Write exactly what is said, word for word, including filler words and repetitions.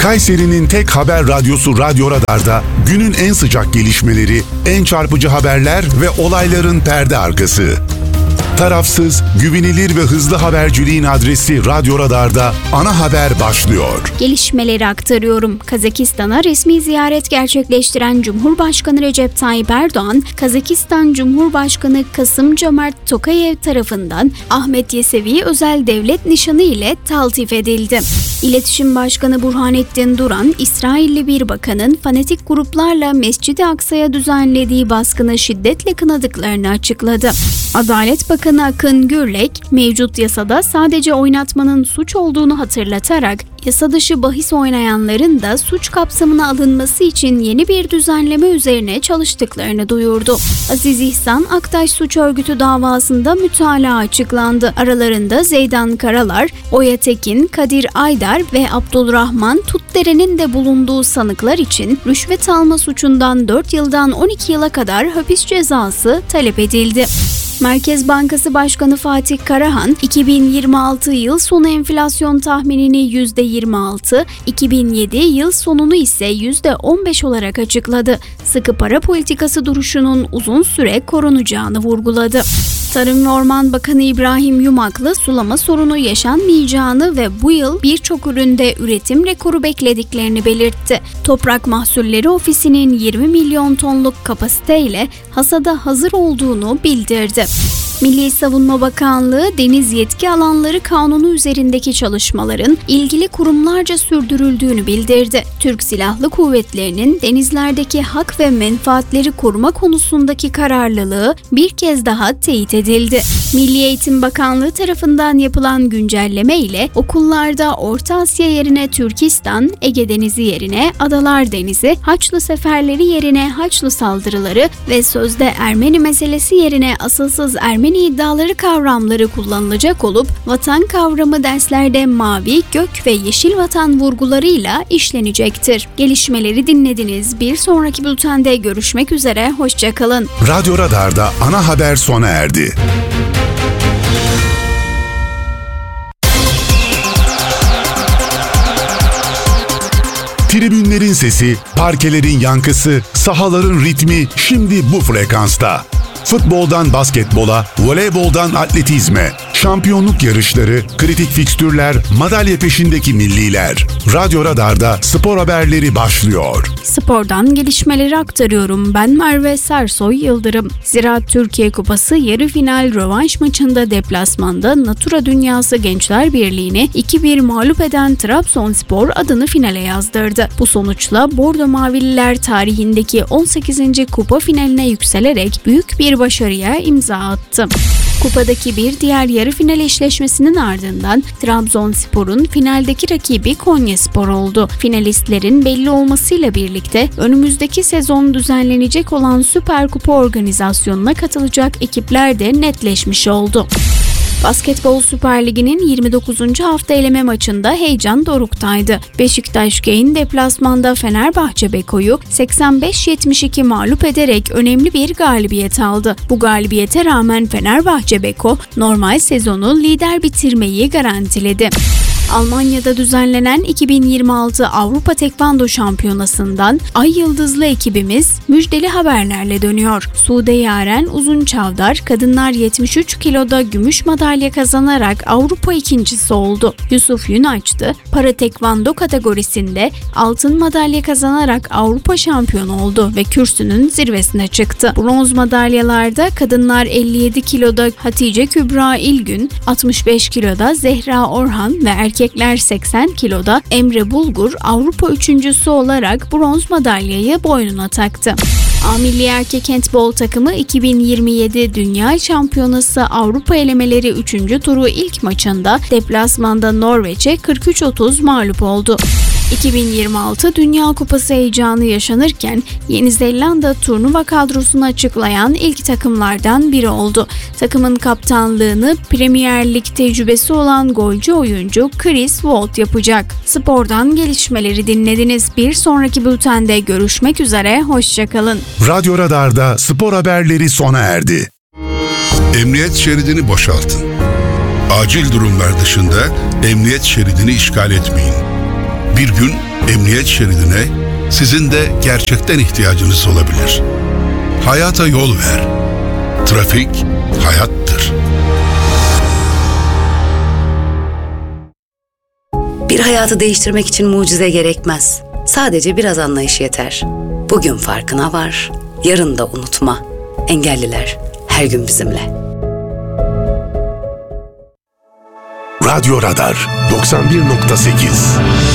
Kayseri'nin tek haber radyosu Radyo Radar'da günün en sıcak gelişmeleri, en çarpıcı haberler ve olayların perde arkası. Tarafsız, güvenilir ve hızlı haberciliğin adresi Radyo Radar'da ana haber başlıyor. Gelişmeleri aktarıyorum. Kazakistan'a resmi ziyaret gerçekleştiren Cumhurbaşkanı Recep Tayyip Erdoğan, Kazakistan Cumhurbaşkanı Kasım-Jomart Tokayev tarafından Ahmet Yesevi özel devlet nişanı ile taltif edildi. İletişim Başkanı Burhanettin Duran, İsrailli bir bakanın fanatik gruplarla Mescid-i Aksa'ya düzenlediği baskını şiddetle kınadıklarını açıkladı. Adalet Bakanı Akın Gürlek, mevcut yasada sadece oynatmanın suç olduğunu hatırlatarak, yasa dışı bahis oynayanların da suç kapsamına alınması için yeni bir düzenleme üzerine çalıştıklarını duyurdu. Aziz İhsan Aktaş Suç Örgütü davasında mütalaa açıklandı. Aralarında Zeydan Karalar, Oya Tekin, Kadir Aydar ve Abdülrahman Tutdere'nin de bulunduğu sanıklar için rüşvet alma suçundan dört yıldan on iki yıla kadar hapis cezası talep edildi. Merkez Bankası Başkanı Fatih Karahan, iki bin yirmi altı yıl sonu enflasyon tahminini yüzde yirmi altı, iki bin yedi yıl sonunu ise yüzde on beş olarak açıkladı. Sıkı para politikası duruşunun uzun süre korunacağını vurguladı. Tarım ve Orman Bakanı İbrahim Yumaklı, sulama sorunu yaşanmayacağını ve bu yıl birçok üründe üretim rekoru beklediklerini belirtti. Toprak Mahsulleri Ofisi'nin yirmi milyon tonluk kapasiteyle hasada hazır olduğunu bildirdi. Milli Savunma Bakanlığı, Deniz Yetki Alanları Kanunu üzerindeki çalışmaların ilgili kurumlarca sürdürüldüğünü bildirdi. Türk Silahlı Kuvvetleri'nin denizlerdeki hak ve menfaatleri koruma konusundaki kararlılığı bir kez daha teyit edildi. Milli Eğitim Bakanlığı tarafından yapılan güncelleme ile okullarda Orta Asya yerine Türkistan, Ege Denizi yerine Adalar Denizi, Haçlı seferleri yerine Haçlı saldırıları ve sözde Ermeni meselesi yerine asılsız Ermeni iddiaları kavramları kullanılacak olup, vatan kavramı derslerde mavi, gök ve yeşil vatan vurgularıyla işlenecektir. Gelişmeleri dinlediniz. Bir sonraki bültende görüşmek üzere. Hoşça kalın. Radyo Radar'da ana haber sona erdi. Tribünlerin sesi, parkelerin yankısı, sahaların ritmi şimdi bu frekansta. Futboldan basketbola, voleyboldan atletizme, şampiyonluk yarışları, kritik fikstürler, madalya peşindeki milliler. Radyo Radar'da spor haberleri başlıyor. Spordan gelişmeleri aktarıyorum. Ben Merve Sersoy Yıldırım. Ziraat Türkiye Kupası yarı final rövanş maçında deplasmanda Natura Dünyası Gençler Birliği'ni iki bir mağlup eden Trabzonspor adını finale yazdırdı. Bu sonuçla Bordo Mavililer tarihindeki on sekizinci kupa finaline yükselerek büyük bir başarıya imza attı. Kupadaki bir diğer yarı final eşleşmesinin ardından Trabzonspor'un finaldeki rakibi Konyaspor oldu. Finalistlerin belli olmasıyla birlikte önümüzdeki sezon düzenlenecek olan Süper Kupa organizasyonuna katılacak ekipler de netleşmiş oldu. Basketbol Süper Ligi'nin yirmi dokuzuncu hafta eleme maçında heyecan doruktaydı. Beşiktaş Gain deplasmanda Fenerbahçe Beko'yu seksen beş yetmiş iki mağlup ederek önemli bir galibiyet aldı. Bu galibiyete rağmen Fenerbahçe Beko normal sezonu lider bitirmeyi garantiledi. Almanya'da düzenlenen iki bin yirmi altı Avrupa Tekvando Şampiyonası'ndan Ay Yıldızlı ekibimiz müjdeli haberlerle dönüyor. Sude Yaren Uzunçavdar kadınlar yetmiş üç kiloda gümüş madalya kazanarak Avrupa ikincisi oldu. Yusuf Yunaç'tı para tekvando kategorisinde altın madalya kazanarak Avrupa şampiyonu oldu ve kürsünün zirvesine çıktı. Bronz madalyalarda kadınlar elli yedi kiloda Hatice Kübra İlgün, altmış beş kiloda Zehra Orhan ve erkek Erkekler seksen kiloda Emre Bulgur Avrupa üçüncüsü olarak bronz madalyayı boynuna taktı. A Milli Erkek Handbol takımı iki bin yirmi yedi Dünya Şampiyonası Avrupa elemeleri üçüncü turu ilk maçında deplasmanda Norveç'e kırk üç otuz mağlup oldu. iki bin yirmi altı Dünya Kupası heyecanı yaşanırken Yeni Zelanda turnuva kadrosunu açıklayan ilk takımlardan biri oldu. Takımın kaptanlığını Premier Lig tecrübesi olan golcü oyuncu Chris Wold yapacak. Spordan gelişmeleri dinlediniz. Bir sonraki bültende görüşmek üzere. Hoşçakalın. Radyo Radar'da spor haberleri sona erdi. Emniyet şeridini boşaltın. Acil durumlar dışında emniyet şeridini işgal etmeyin. Bir gün emniyet şeridine sizin de gerçekten ihtiyacınız olabilir. Hayata yol ver. Trafik hayattır. Bir hayatı değiştirmek için mucize gerekmez. Sadece biraz anlayış yeter. Bugün farkına var, yarın da unutma. Engelliler her gün bizimle. Radyo Radar doksan bir nokta sekiz